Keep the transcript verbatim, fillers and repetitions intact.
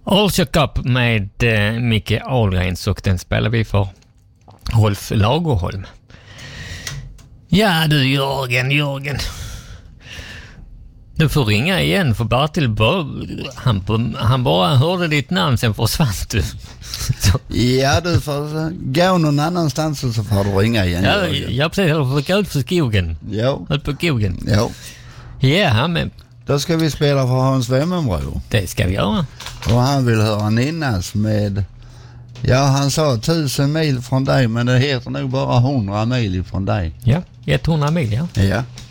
Allsjö Cup med eh, Micke Ahlgrens, och den spelar vi för Rolf Lagerholm. Ja du Jörgen, Jörgen. Du får ringa igen för Bertil bör- han, han bara hörde ditt namn, sen försvann du. Så. Ja, du får gå någon annanstans och så får du ringa igen. Ja, jag precis, jag får gå ut för skogen. Ja. Ut på skogen. Ja. Ja, men Då ska vi spela för Hans Wemmenbro. det ska vi göra. Och han vill höra Ninnas med, ja han sa tusen mil från dig, men det heter nog bara hundra mil från dig. Ja, hundra mil, ja. Ja.